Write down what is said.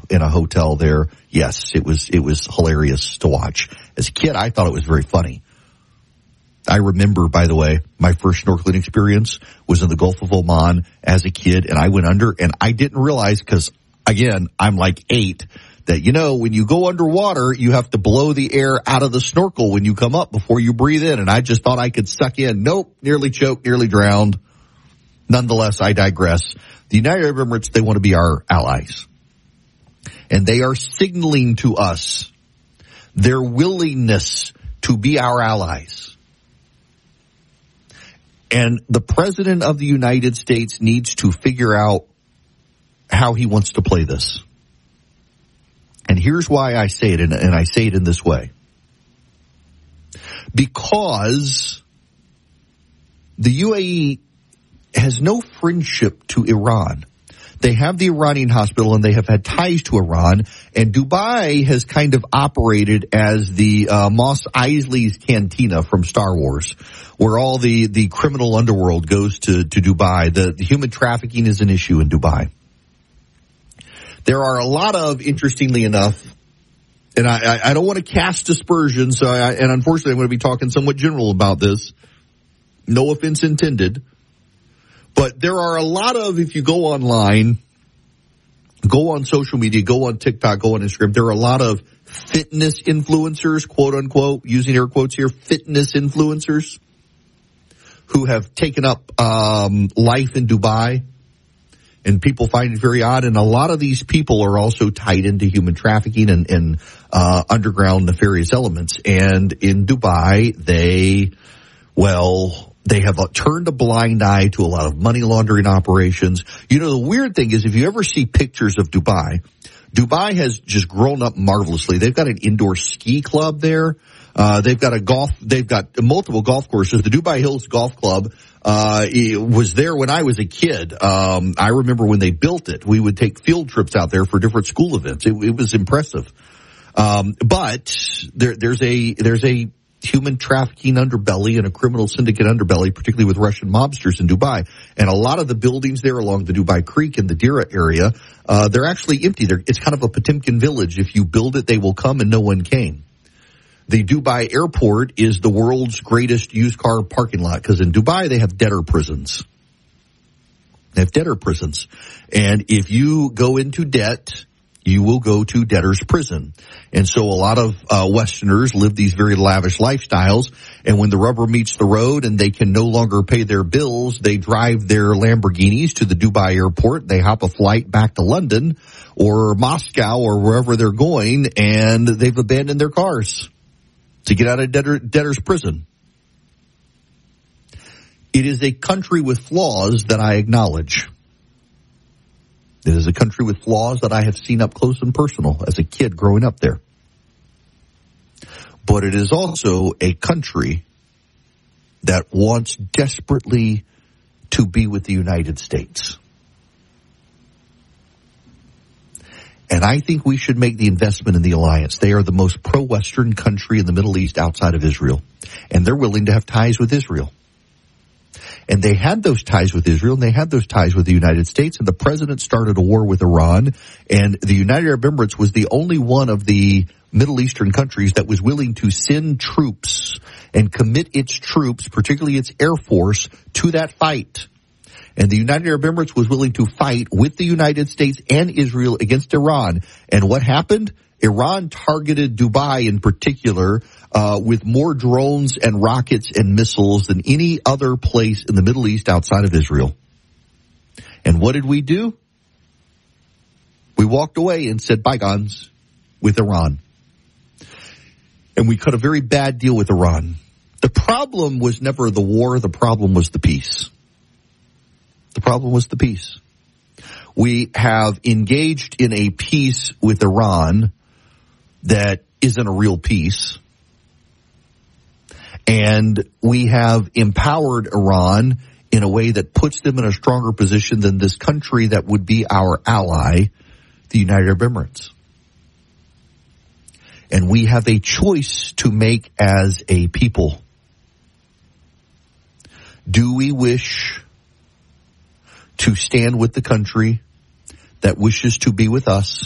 in a hotel there. Yes, it was hilarious to watch. As a kid, I thought it was very funny. I remember, by the way, my first snorkeling experience was in the Gulf of Oman as a kid, and I went under, and I didn't realize, because, again, I'm like 8, that, when you go underwater, you have to blow the air out of the snorkel when you come up before you breathe in, and I just thought I could suck in. Nope, nearly choked, nearly drowned. Nonetheless, I digress. The United Arab Emirates, they want to be our allies, and they are signaling to us their willingness to be our allies. And the President of the United States needs to figure out how he wants to play this. And here's why I say it, and I say it in this way. Because the UAE has no friendship to Iran. They have the Iranian hospital, and they have had ties to Iran. And Dubai has kind of operated as the Mos Eisley's Cantina from Star Wars, where all the criminal underworld goes to Dubai. The human trafficking is an issue in Dubai. There are a lot of, interestingly enough, and I don't want to cast aspersions, and unfortunately I'm going to be talking somewhat general about this. No offense intended. But there are a lot of, if you go online, go on social media, go on TikTok, go on Instagram, there are a lot of fitness influencers, quote unquote, using air quotes here, fitness influencers who have taken up life in Dubai. And people find it very odd. And a lot of these people are also tied into human trafficking and underground nefarious elements. And in Dubai, they have turned a blind eye to a lot of money laundering operations. The weird thing is, if you ever see pictures of Dubai has just grown up marvelously. They've got an indoor ski club there. They've got multiple golf courses. The Dubai Hills Golf Club was there when I was a kid. I remember when they built it. We would take field trips out there for different school events. It was impressive. But there's a human trafficking underbelly and a criminal syndicate underbelly, particularly with Russian mobsters in Dubai. And a lot of the buildings there along the Dubai Creek and the Dira area, they're actually empty. It's kind of a Potemkin village. If you build it, they will come, and no one came. The Dubai airport is the world's greatest used car parking lot, because in Dubai they have debtor prisons. And if you go into debt, you will go to debtor's prison. And so a lot of Westerners live these very lavish lifestyles, and when the rubber meets the road and they can no longer pay their bills, they drive their Lamborghinis to the Dubai airport, they hop a flight back to London or Moscow or wherever they're going, and they've abandoned their cars to get out of debtor's prison. It is a country with flaws that I acknowledge. It is a country with flaws that I have seen up close and personal as a kid growing up there. But it is also a country that wants desperately to be with the United States. And I think we should make the investment in the alliance. They are the most pro-Western country in the Middle East outside of Israel. And they're willing to have ties with Israel. And they had those ties with Israel, and they had those ties with the United States, and the president started a war with Iran, and the United Arab Emirates was the only one of the Middle Eastern countries that was willing to send troops and commit its troops, particularly its air force, to that fight. And the United Arab Emirates was willing to fight with the United States and Israel against Iran. And what happened? Iran targeted Dubai in particular with more drones and rockets and missiles than any other place in the Middle East outside of Israel. And what did we do? We walked away and said bygones with Iran. And we cut a very bad deal with Iran. The problem was never the war. The problem was the peace. The problem was the peace. We have engaged in a peace with Iran that isn't a real peace. And we have empowered Iran in a way that puts them in a stronger position than this country that would be our ally, the United Arab Emirates. And we have a choice to make as a people. Do we wish to stand with the country that wishes to be with us?